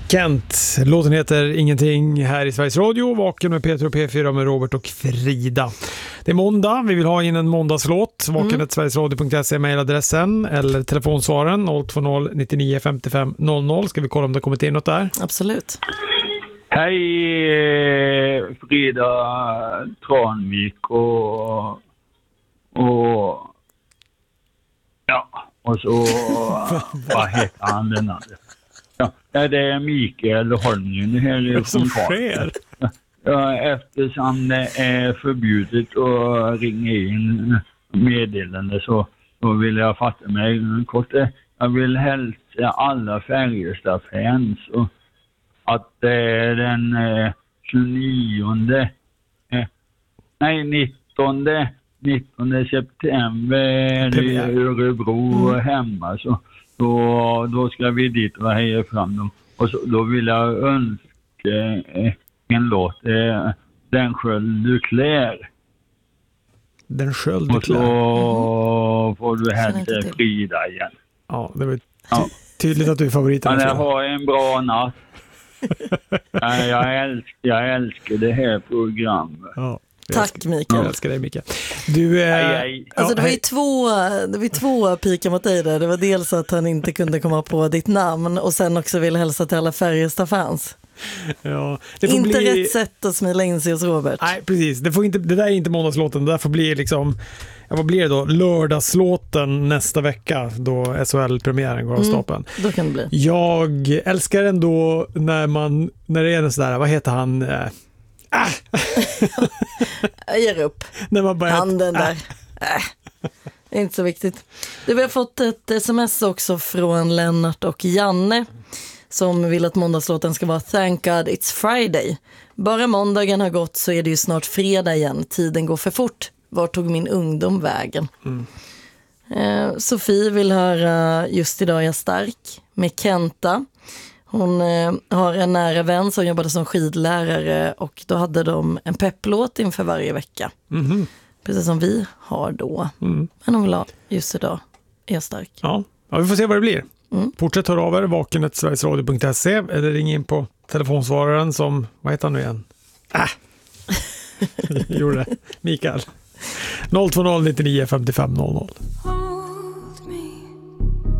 Kent, låten heter Ingenting här i Sveriges Radio. Vaken med Peter och P4 med Robert och Frida. Det är måndag, vi vill ha in en måndagslåt. Vaken@sverigesradio.se mejladressen eller telefonsvaren 020 99 55 00. Ska vi kolla om det kommit in något där? Absolut. Hej Frida Tranvik och så vad heter han den andra? Ja, det är Mikael Holmgren här som sker. Ja, eftersom det är förbjudet att ringa in meddelande så vill jag fatta mig kort. Jag vill hälsa alla Färjestad-fans och att det är den 19 september i Örebro hemma så då ska vi dit och heja fram dem. Och så, då vill jag önska en låt, Den sköld du klär. Den sköld du klär. Och så får du hälsa Frida igen. Ja, det var tydligt att du är favoriten. Jag har en bra natt. Jag älskar det här programmet. Ja. Tack Mikael. Jag älskar dig Mikael. Du alltså det var ju två pika mot dig där. Det var dels att han inte kunde komma på ditt namn och sen också ville hälsa till alla Färjestad-fans. Ja, det får inte bli rätt sätt att smila in sig hos Robert. Nej, precis. Det där är inte måndagslåten. Det där får bli liksom, vad blir det då? Lördagslåten nästa vecka då SHL-premiären går av stapeln. Då kan det bli. Jag älskar ändå när det är en sådär, vad heter han? Jag ger upp. När man bara handen där. Det är inte så viktigt. Vi har fått ett sms också från Lennart och Janne som vill att måndagslåten ska vara Thank God It's Friday. Bara måndagen har gått så är det ju snart fredag igen. Tiden går för fort. Var tog min ungdom vägen? Sofie vill höra Just idag är jag stark med Kenta. Hon har en nära vän som jobbade som skidlärare och då hade de en pepplåt inför varje vecka. Precis som vi har då. Men hon vill ha Just idag är jag stark. Ja, vi får se vad det blir. Fortsätt höra av er, vaken@sverigesradio.se eller ring in på telefonsvararen som, vad heter han nu igen? Gjorde det. Mikael. 020 99 55 00.